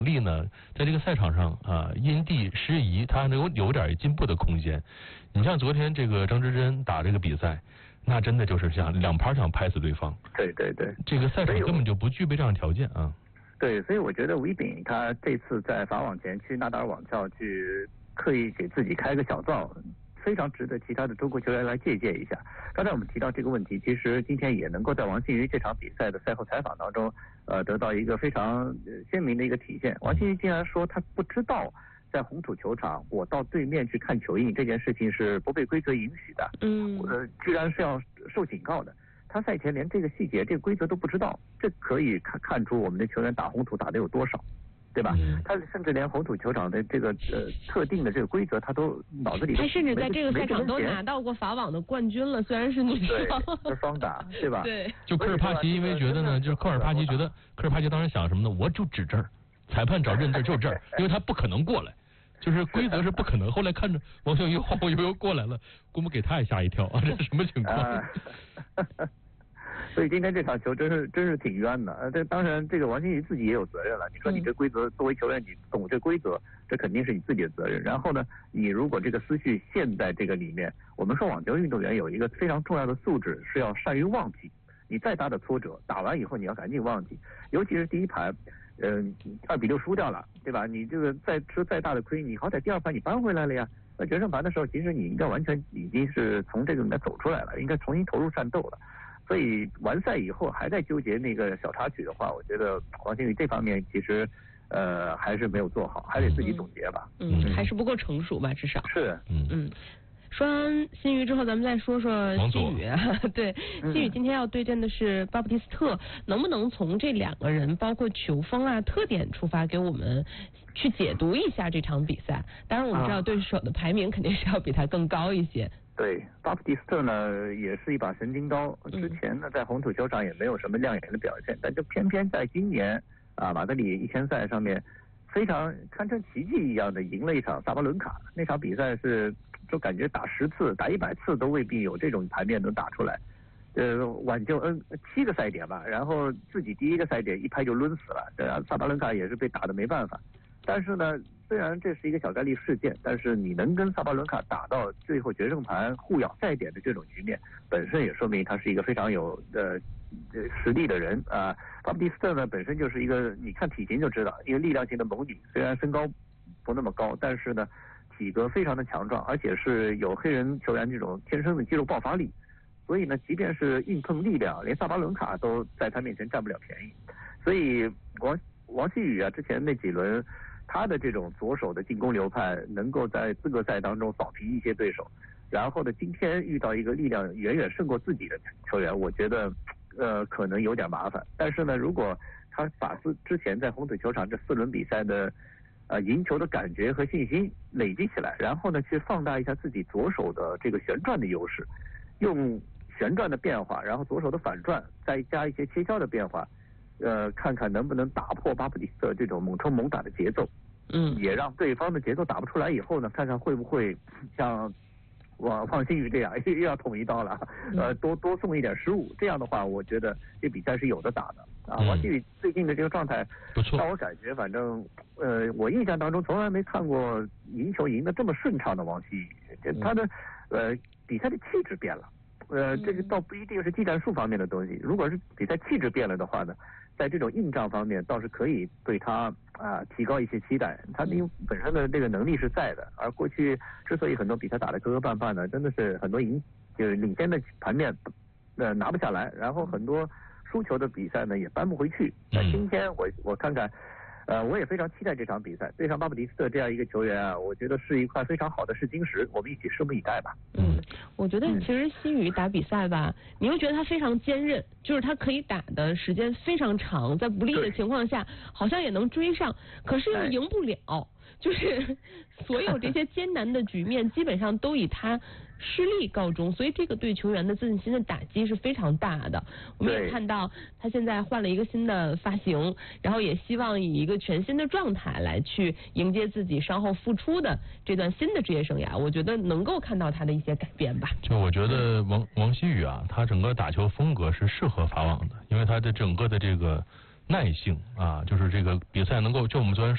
力呢，在这个赛场上啊，因地适宜，他能有点进步的空间。你像昨天这个张之臻打这个比赛，那真的就是像两盘想拍死对方。 对对对， 这个赛场根本就不具备这样的条件啊。 对，所以我觉得韦炳他这次在法网前去纳达尔网校去刻意给自己开个小灶，非常值得其他的中国球员来借鉴一下。刚才我们提到这个问题，其实今天也能够在王欣瑜这场比赛的赛后采访当中，得到一个非常鲜明的一个体现。王欣瑜竟然说他不知道在红土球场我到对面去看球印这件事情是不被规则允许的，居然是要受警告的。他赛前连这个细节、这个规则都不知道，这可以看出我们的球员打红土打的有多少，对吧？他甚至连红土球场的这个特定的这个规则，他都脑子里他甚至在这个赛场都拿到过法网的冠军了，虽然是女双， 是双打，对吧？ 对。 就科尔帕奇因为觉得呢，就是科尔帕奇觉得科尔帕奇当时想什么呢？我就指这儿，裁判找认字就这儿，因为他不可能过来。就是规则是不可能，后来看着王小鱼晃晃悠悠过来了，估摸给他也吓一跳啊！这是什么情况？ 所以今天这场球真是挺冤的。这当然，这个王欣瑜自己也有责任了。你说你这规则，作为球员你懂这规则，这肯定是你自己的责任。然后呢，你如果这个思绪陷在这个里面，我们说网球运动员有一个非常重要的素质是要善于忘记。你再大的挫折，打完以后你要赶紧忘记，尤其是第一盘。2-6输掉了，对吧？你这个再吃再大的亏，你好歹第二盘你扳回来了呀。那决胜盘的时候，其实你应该完全已经是从这个里面走出来了，应该重新投入战斗了。所以完赛以后还在纠结那个小插曲的话，我觉得王欣瑜这方面其实还是没有做好，还得自己总结吧。 还是不够成熟吧，至少是。 说完欣瑜之后，咱们再说说新宇。对，新宇今天要对阵的是巴布蒂斯特，能不能从这两个人包括球风啊特点出发，给我们去解读一下这场比赛？当然我们知道对手的排名肯定是要比他更高一些。 对，巴布蒂斯特呢也是一把神经刀，之前呢在红土球场也没有什么亮眼的表现，但就偏偏在今年马德里1000赛上面非常堪称奇迹一样的赢了一场萨巴伦卡。那场比赛是就感觉打10次打100次都未必有这种盘面能打出来，挽救7个赛点吧，然后自己第一个赛点一拍就抡死了，这样萨巴伦卡也是被打得没办法。但是呢，虽然这是一个小概率事件，但是你能跟萨巴伦卡打到最后决胜盘互咬赛点的这种局面，本身也说明他是一个非常有实力的人啊。巴布蒂斯特呢本身就是一个你看体型就知道一个力量型的猛女，虽然身高不那么高，但是呢体格非常的强壮，而且是有黑人球员这种天生的肌肉爆发力，所以呢即便是硬碰力量，连萨巴伦卡都在他面前占不了便宜。所以王欣宇之前那几轮他的这种左手的进攻流派能够在资格赛当中扫平一些对手，然后呢今天遇到一个力量远远胜过自己的球员，我觉得可能有点麻烦。但是呢如果他把之前在红土球场这4轮比赛的赢球的感觉和信心累积起来，然后呢去放大一下自己左手的这个旋转的优势，用旋转的变化，然后左手的反转，再加一些切削的变化，看看能不能打破巴布蒂斯特这种猛冲猛打的节奏，也让对方的节奏打不出来以后呢，看看会不会像王欣宇这样又要捅一刀了，多送一点失误，这样的话我觉得这比赛是有的打的啊。王欣宇最近的这个状态不错， 让我感觉反正我印象当中从来没看过赢球赢得这么顺畅的王欣宇，他的比赛的气质变了。这个倒不一定是技战术方面的东西，如果是比赛气质变了的话呢，在这种硬仗方面倒是可以对他提高一些期待。他本身的这个能力是在的，而过去之所以很多比赛打得磕磕绊绊呢，真的是很多就是领先的盘面拿不下来，然后很多输球的比赛呢也扳不回去。但今天我看看。我也非常期待这场比赛，对上巴布蒂斯特这样一个球员我觉得是一块非常好的试金石，我们一起拭目以待吧。 我觉得其实欣宇打比赛吧，你又觉得他非常坚韧，就是他可以打的时间非常长，在不利的情况下好像也能追上，可是又赢不了，就是所有这些艰难的局面基本上都以他失利告终，所以这个对球员的自信心的打击是非常大的。我们也看到他现在换了一个新的发型，然后也希望以一个全新的状态来去迎接自己伤后复出的这段新的职业生涯，我觉得能够看到他的一些改变吧。 就我觉得王欣宇他整个打球风格是适合法网的，因为他的整个的这个耐性就是这个比赛能够就我们昨天